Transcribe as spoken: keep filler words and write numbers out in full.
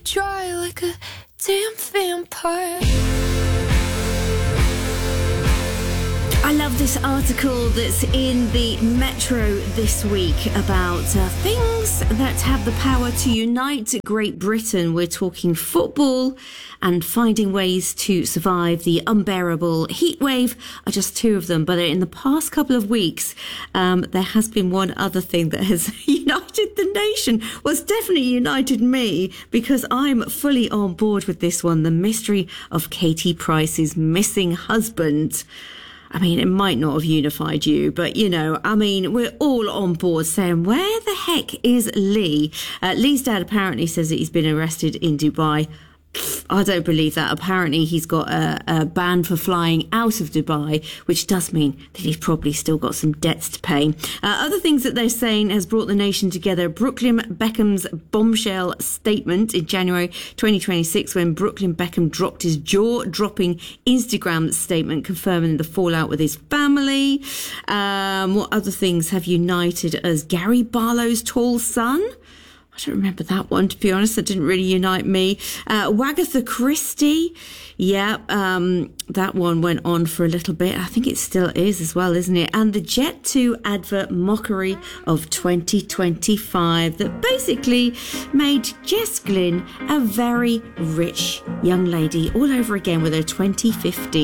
dry like a damn vampire. I love this article that's in the Metro this week about uh, things that have the power to unite Great Britain. We're talking football and finding ways to survive the unbearable heat wave are just two of them. But in the past couple of weeks, um, there has been one other thing that has united the nation. Well, it's definitely united me because I'm fully on board with this one. The mystery of Katie Price's missing husband. I mean, it might not have unified you, but, you know, I mean, we're all on board saying, where the heck is Lee? Uh, Lee's dad apparently says that he's been arrested in Dubai. I don't believe that. Apparently, he's got a, a ban for flying out of Dubai, which does mean that he's probably still got some debts to pay. Uh, other things that they're saying has brought the nation together. Brooklyn Beckham's bombshell statement in January twenty twenty-six, when Brooklyn Beckham dropped his jaw-dropping Instagram statement confirming the fallout with his family. Um, what other things have united us? Gary Barlow's tall son. I don't remember that one, to be honest. That didn't really unite me. Uh, Wagatha Christie. Yeah, um, that one went on for a little bit. I think it still is as well, isn't it? And the Jet two advert mockery of twenty twenty-five that basically made Jess Glynn a very rich young lady all over again with her twenty fifteen